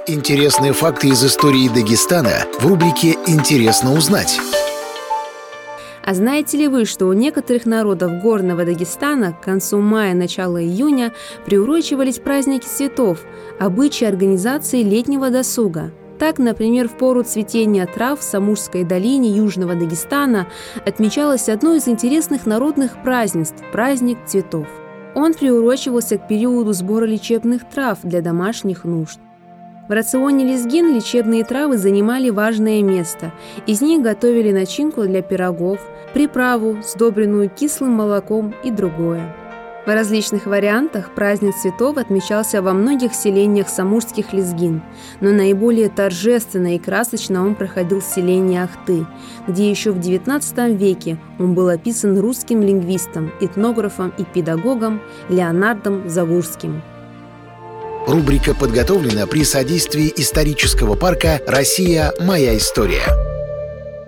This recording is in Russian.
Интересные факты из истории Дагестана в рубрике «Интересно узнать». А знаете ли вы, что у некоторых народов горного Дагестана к концу мая, начало июня приурочивались праздники цветов, обычаи организации летнего досуга? Так, например, в пору цветения трав в Самурской долине Южного Дагестана отмечалось одно из интересных народных празднеств – праздник цветов. Он приурочивался к периоду сбора лечебных трав для домашних нужд. В рационе лезгин лечебные травы занимали важное место. Из них готовили начинку для пирогов, приправу, сдобренную кислым молоком и другое. В различных вариантах праздник цветов отмечался во многих селениях самурских лезгин, но наиболее торжественно и красочно он проходил в селении Ахты, где еще в XIX веке он был описан русским лингвистом, этнографом и педагогом Леонардом Завурским. Рубрика подготовлена при содействии исторического парка «Россия. Моя история».